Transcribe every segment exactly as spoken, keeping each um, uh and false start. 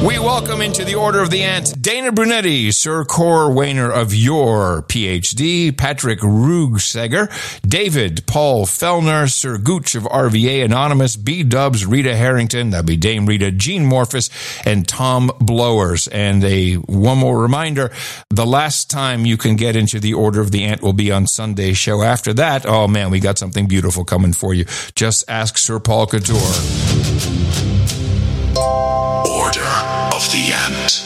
We welcome into the Order of the Ant Dana Brunetti, Sir Cor Wainer of Your P H D, Patrick Rugseger, David Paul Fellner, Sir Gooch of R V A Anonymous, B-Dubs, Rita Harrington, that'd be Dame Rita, Gene Morphus, and Tom Blowers. And a one more reminder, the last time you can get into the Order of the Ant will be on Sunday's show. After that, oh man, we got something beautiful coming for you. Just ask Sir Paul Couture. Order of the Ant.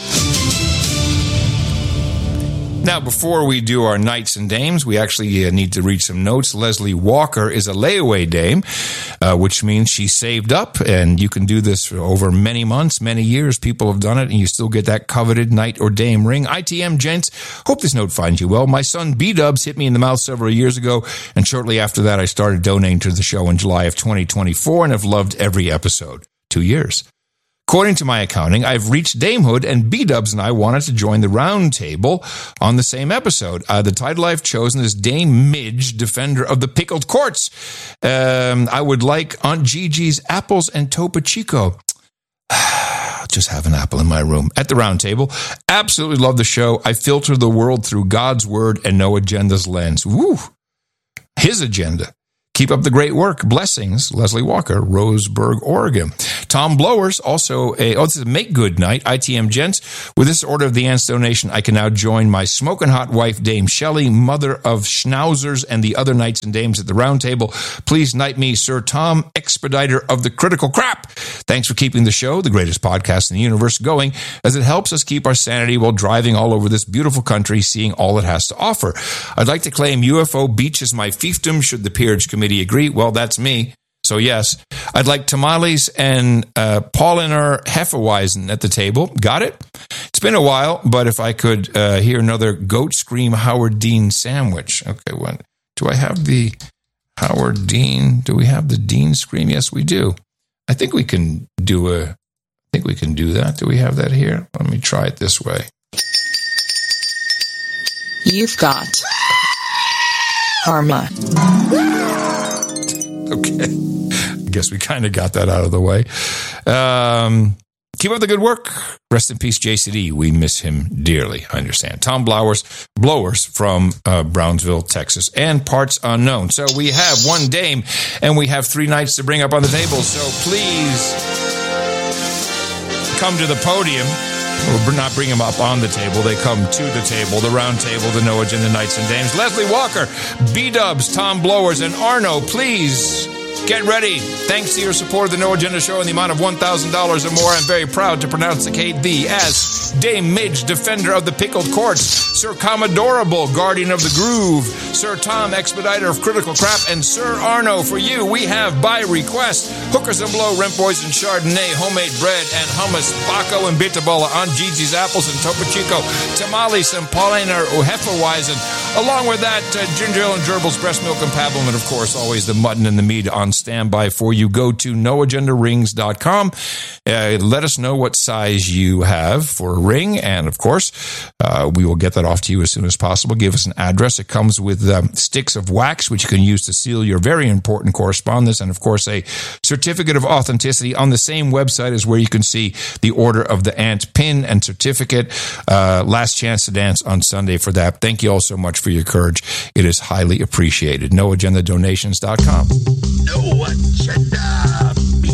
Now, before we do our knights and dames, we actually uh, need to read some notes. Leslie Walker is a layaway dame, uh, which means she saved up, and you can do this for over many months, many years. People have done it, and you still get that coveted knight or dame ring. I T M gents, hope this note finds you well. My son B-Dubs hit me in the mouth several years ago, and shortly after that, I started donating to the show in July of twenty twenty-four, and have loved every episode. Two years. According to my accounting, I've reached damehood, and B-Dubs and I wanted to join the round table on the same episode. Uh, the title I've chosen is Dame Midge, Defender of the Pickled Courts. Um, I would like Aunt Gigi's apples and Topo Chico. Just have an apple in my room at the round table. Absolutely love the show. I filter the world through God's word and no agenda's lens. Woo! His agenda. Keep up the great work. Blessings, Leslie Walker, Roseburg, Oregon. Tom Blowers, also a, oh, this is a Make Good Night, I T M gents. With this Order of the Ants donation, I can now join my smoking hot wife, Dame Shelley, mother of Schnauzers and the other knights and dames at the round table. Please knight me, Sir Tom, expediter of the critical crap. Thanks for keeping the show, the greatest podcast in the universe, going, as it helps us keep our sanity while driving all over this beautiful country, seeing all it has to offer. I'd like to claim U F O Beach as my fiefdom, should the peerage committee agree. Well, that's me. So yes, I'd like tamales and uh, Pauliner Hefeweizen at the table. Got it? It's been a while, but if I could uh, hear another goat scream Howard Dean sandwich. Okay, what do I have? The Howard Dean? Do we have the Dean scream? Yes, we do. I think we can do a. I think we can do that. Do we have that here? Let me try it this way. You've got karma. Okay. I guess we kind of got that out of the way. Um, keep up the good work. Rest in peace, J C D. We miss him dearly. I understand. Tom Blowers, Blowers from uh, Brownsville, Texas, and parts unknown. So we have one dame, and we have three knights to bring up on the table. So please come to the podium. We'll not bring them up on the table. They come to the table, the round table, the No Agenda Knights and Dames. Leslie Walker, B-Dubs, Tom Blowers, and Arno, please get ready. Thanks to your support of the No Agenda Show in the amount of one thousand dollars or more, I'm very proud to pronounceate thee as Dame Midge, Defender of the Pickled Courts, Sir Commodorable, Guardian of the Groove, Sir Tom, Expediter of Critical Crap, and Sir Arno. For you, we have, by request, Hookers and Blow, Rent Boys and Chardonnay, Homemade Bread and Hummus, Baco and Bitabola, Aunt Gigi's Apples and Topo Chico, Tamales and Pauliner Hefeweizen. Along with that, uh, ginger ale and gerbils, breast milk and pablum, and of course, always the mutton and the meat on standby for you. Go to no agenda rings dot com. Uh, let us know what size you have for a ring, and of course, uh, we will get that off to you as soon as possible. Give us an address. It comes with um, sticks of wax, which you can use to seal your very important correspondence, and of course, a certificate of authenticity. On the same website is where you can see the Order of the Ant pin and certificate. Uh, last chance to dance on Sunday for that. Thank you all so much for your courage. It is highly appreciated. no agenda donations dot com. No agenda.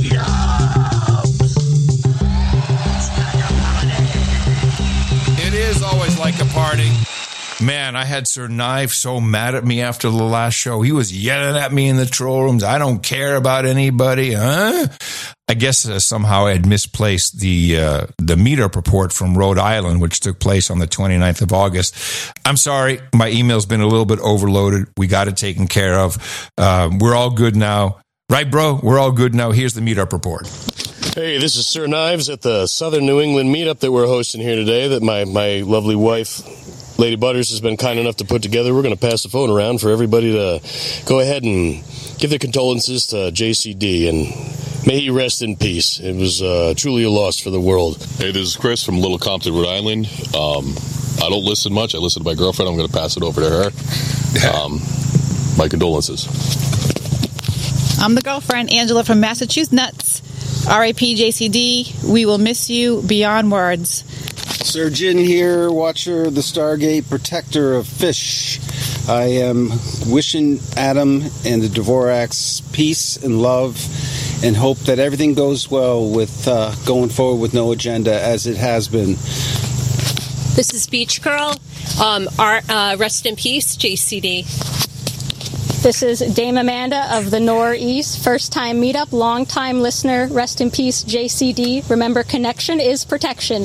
It is always like a party. Man, I had Sir Knife so mad at me after the last show. He was yelling at me in the troll rooms. I don't care about anybody. Huh? I guess uh, somehow I had misplaced the uh, the meetup report from Rhode Island, which took place on the twenty-ninth of August. I'm sorry. My email's been a little bit overloaded. We got it taken care of. Uh, we're all good now. Right, bro? We're all good now. Here's the meetup report. Hey, this is Sir Knives at the Southern New England meetup that we're hosting here today that my, my lovely wife, Lady Butters, has been kind enough to put together. We're going to pass the phone around for everybody to go ahead and give their condolences to J C D, and may he rest in peace. It was uh, truly a loss for the world. Hey, this is Chris from Little Compton, Rhode Island. Um, I don't listen much. I listen to my girlfriend. I'm going to pass it over to her. Um, my condolences. I'm the girlfriend, Angela from Massachusetts. R I P J C D, we will miss you beyond words. Surgeon here, watcher of the Stargate, protector of fish. I am wishing Adam and the Dvoraks peace and love and hope that everything goes well with uh, going forward with No Agenda as it has been. This is Beach Girl. Um, our, uh, rest in peace, J C D. This is Dame Amanda of the Northeast, first-time meetup, long-time listener. Rest in peace, J C D. Remember, connection is protection.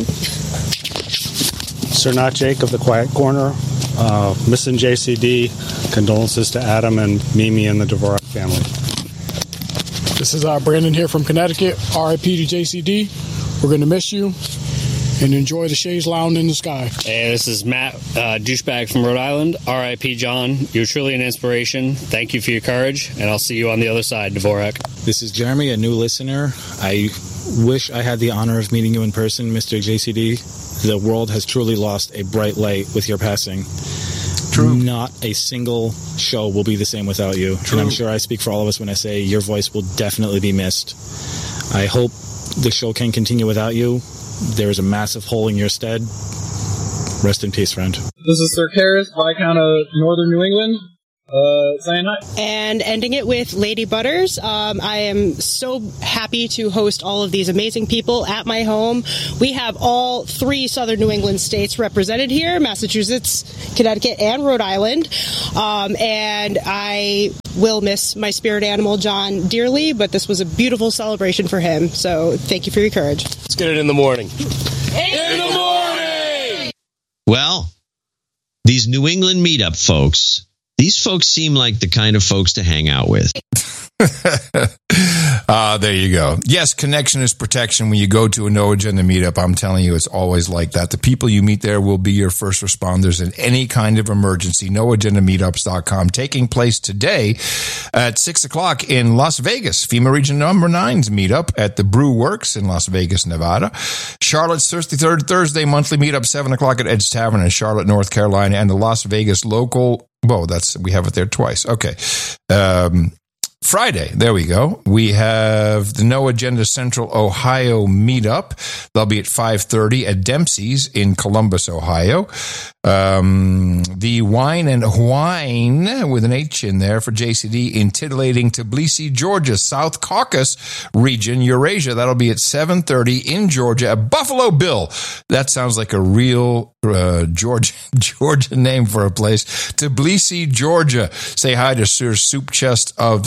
Sir Not Jake of the Quiet Corner, uh, missing J C D. Condolences to Adam and Mimi and the Dvorak family. This is uh, Brandon here from Connecticut. R I P to J C D. We're going to miss you. And enjoy the Shays Lounge in the sky. Hey, this is Matt, uh, douchebag from Rhode Island. R I P John, you're truly an inspiration. Thank you for your courage, and I'll see you on the other side, Dvorak. This is Jeremy, a new listener. I wish I had the honor of meeting you in person, Mister J C D. The world has truly lost a bright light with your passing. True. Not a single show will be the same without you. True. And I'm sure I speak for all of us when I say your voice will definitely be missed. I hope the show can continue without you. There is a massive hole in your stead. Rest in peace, friend. This is Sir Karras, Viscount of Northern New England. Uh, saying hi. And ending it with Lady Butters. Um, I am so happy to host all of these amazing people at my home. We have all three Southern New England states represented here, Massachusetts, Connecticut, and Rhode Island. Um, and I will miss my spirit animal, John, dearly, but this was a beautiful celebration for him. So thank you for your courage. Let's get it in the morning. In the morning! Well, these New England meetup folks, these folks seem like the kind of folks to hang out with. Ah, uh, there you go. Yes, connection is protection. When you go to a No Agenda meetup, I'm telling you, it's always like that. The people you meet there will be your first responders in any kind of emergency. no agenda meetups dot com, taking place today at six o'clock in Las Vegas. FEMA Region Number nine's meetup at the Brew Works in Las Vegas, Nevada. Charlotte's thirty-third Thursday monthly meetup, seven o'clock at Edge Tavern in Charlotte, North Carolina, and the Las Vegas local. Whoa, that's, we have it there twice. Okay. Um, Friday, there we go. We have the No Agenda Central Ohio meetup. They'll be at five thirty at Dempsey's in Columbus, Ohio. Um, the Wine and Wine with an H in there for J C D in titillating Tbilisi, Georgia, South Caucasus region, Eurasia. That'll be at seven thirty in Georgia at Buffalo Bill. That sounds like a real uh, Georgia Georgia name for a place. Tbilisi, Georgia. Say hi to Sir Soup Chest of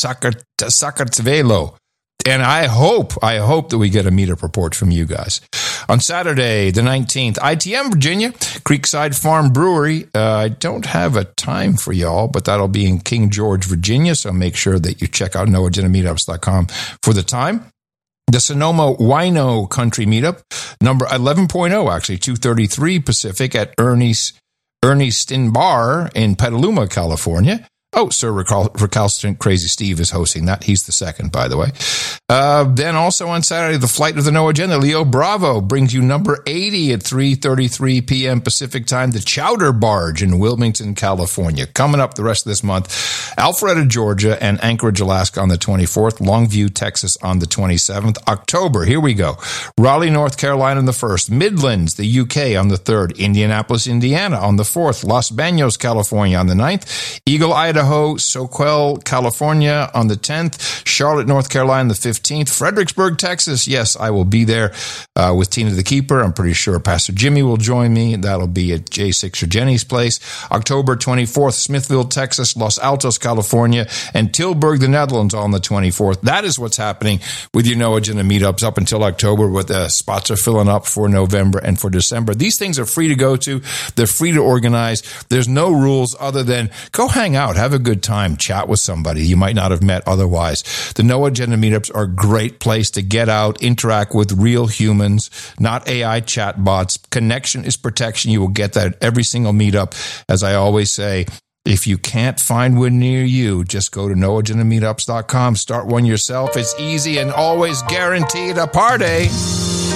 Sakartvelo. And I hope, I hope that we get a meetup report from you guys. On Saturday, the nineteenth, I T M, Virginia, Creekside Farm Brewery. Uh, I don't have a time for y'all, but that'll be in King George, Virginia. So make sure that you check out no agenda meetups dot com for the time. The Sonoma Wino Country Meetup, number eleven point oh, actually, two thirty-three Pacific at Ernie's, Ernie's Bar in Petaluma, California. Oh, Sir Recal- Recalcitrant Crazy Steve is hosting that. He's the second, by the way. Uh, then also on Saturday, the Flight of the No Agenda, Leo Bravo brings you number eighty at three thirty-three p.m. Pacific time, the Chowder Barge in Wilmington, California. Coming up the rest of this month, Alpharetta, Georgia, and Anchorage, Alaska on the twenty-fourth, Longview, Texas on the twenty-seventh. October, here we go. Raleigh, North Carolina on the first, Midlands, the U K on the third, Indianapolis, Indiana on the fourth, Los Banos, California on the ninth, Eagle, Idaho, Soquel, California on the tenth, Charlotte, North Carolina the fifteenth, Fredericksburg, Texas. Yes, I will be there uh, with Tina the Keeper. I'm pretty sure Pastor Jimmy will join me. That'll be at J six or Jenny's place. October twenty-fourth, Smithville, Texas, Los Altos, California, and Tilburg, the Netherlands on the twenty-fourth. That is what's happening with your No Agenda meetups up until October, but the spots are filling up for November and for December. These things are free to go to. They're free to organize. There's no rules other than go hang out, have a good time, chat with somebody you might not have met otherwise. The No Agenda meetups are a great place to get out, interact with real humans, not A I chat bots. Connection is protection. You will get that at every single meetup. As I always say, if you can't find one near you, just go to no agenda meetups dot com. Start one yourself. It's easy and always guaranteed a party.